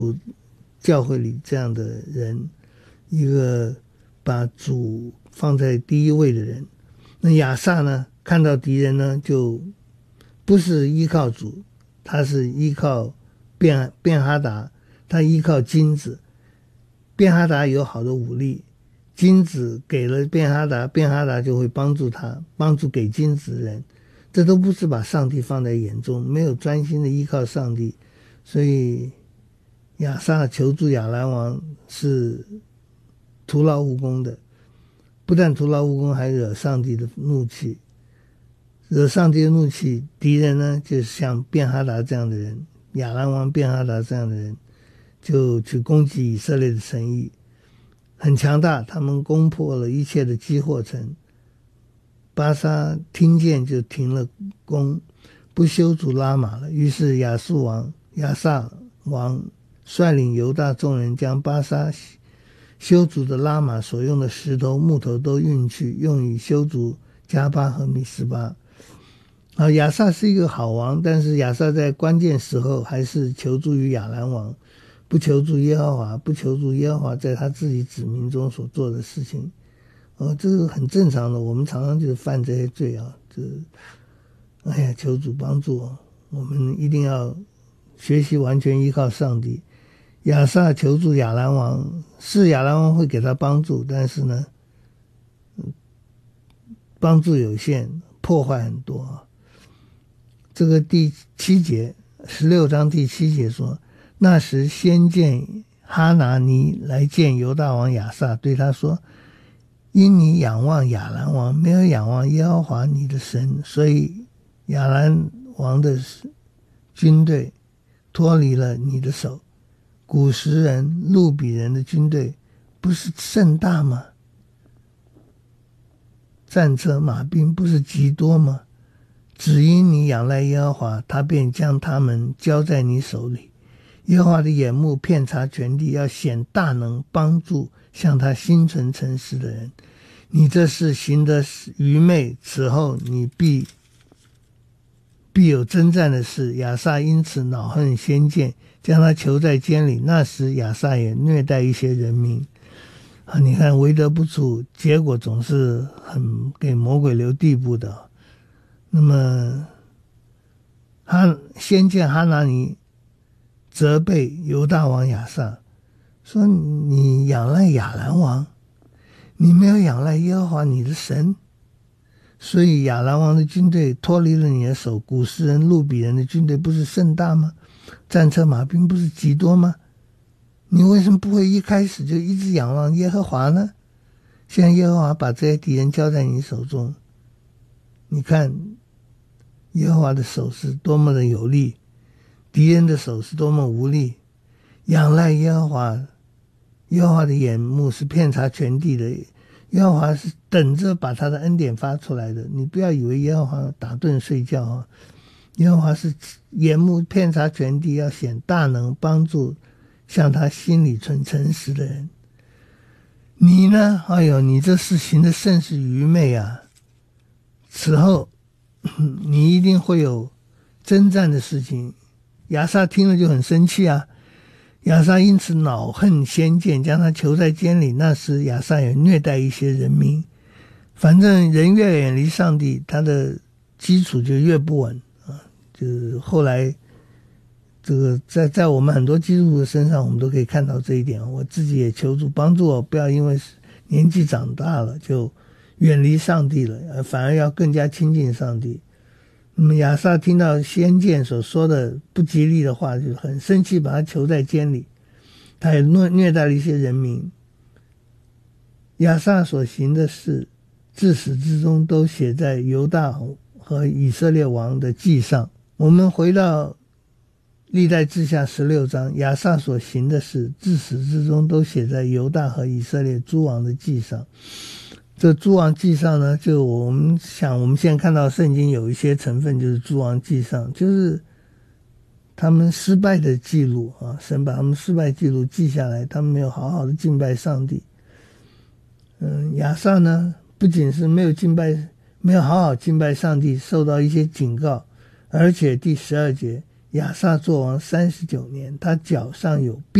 教会里这样的人，一个把主放在第一位的人。那亚萨呢，看到敌人呢，就不是依靠主，他是依靠便哈达，他依靠金子。便哈达有好的武力，金子给了便哈达，便哈达就会帮助他，帮助给金子的人。这都不是把上帝放在眼中，没有专心的依靠上帝。所以亚萨求助亚兰王是徒劳无功的，不但徒劳无功，还惹上帝的怒气。惹上帝的怒气，敌人呢，就是像便哈达这样的人，亚兰王便哈达这样的人，就去攻击以色列的城邑，很强大。他们攻破了一切的基货城。巴沙听见就停了攻，不修筑拉玛了。于是亚萨王率领犹大众人，将巴沙修筑的拉玛所用的石头木头都运去，用以修筑加巴和米斯巴。亚萨是一个好王，但是亚萨在关键时候还是求助于亚兰王，不求助耶和华，不求助耶和华在他自己子民中所做的事情。这是很正常的，我们常常就是犯这些罪啊，求主帮助我们一定要学习完全依靠上帝。亚萨求助亚兰王，是亚兰王会给他帮助，但是呢，帮助有限，破坏很多。这个第7节，16章第7节说，那时先见哈拿尼来见犹大王亚萨，对他说，因你仰望亚兰王，没有仰望耶和华你的神，所以亚兰王的军队脱离了你的手。古时人、路比人的军队不是甚大吗？战车马兵不是极多吗？只因你仰赖耶和华，他便将他们交在你手里。耶和华的眼目遍察全地，要显大能，帮助向他心存诚实的人。你这事行得愚昧，此后你必有征战的事。亚萨因此恼恨先见，将他囚在监里。那时亚萨也虐待一些人民。你看为德不足，结果总是很给魔鬼留地步的。那么先见哈拿尼责备犹大王亚萨，说你仰赖亚兰王，你没有仰赖耶和华你的神，所以亚兰王的军队脱离了你的手。古时人、路比人的军队不是甚大吗？战车马兵不是极多吗？你为什么不会一开始就一直仰望耶和华呢？现在耶和华把这些敌人交在你手中，你看耶和华的手是多么的有力，敌人的手是多么无力。仰赖耶和华，耶和华的眼目是遍察全地的，耶和华是等着把他的恩典发出来的。你不要以为耶和华打盹睡觉啊，耶和华是眼目遍察全地，要显大能，帮助向他心里存诚实的人。你呢？你这事行的甚是愚昧啊！此后你一定会有征战的事情。亚萨听了就很生气啊，亚萨因此恼恨先见，将他囚在监里。那时亚萨也虐待一些人民。反正人越远离上帝，他的基础就越不稳啊。就是后来这个在我们很多基督徒的身上，我们都可以看到这一点。我自己也求助帮助我，不要因为年纪长大了就远离上帝了，反而要更加亲近上帝。那么亚萨听到先见所说的不吉利的话，就很生气，把他囚在监里。他也虐待了一些人民。亚萨所行的事，自始至终都写在犹大和以色列王的记上。我们回到历代志下16章，亚萨所行的事，自始至终都写在犹大和以色列诸王的记上。这诸王记上呢，就我们现在看到圣经有一些成分就是诸王记上，就是他们失败的记录啊，神把他们失败记录记下来，他们没有好好的敬拜上帝。亚萨呢，不仅是没有好好敬拜上帝，受到一些警告，而且第12节， 亚撒作王39年，他脚上有病。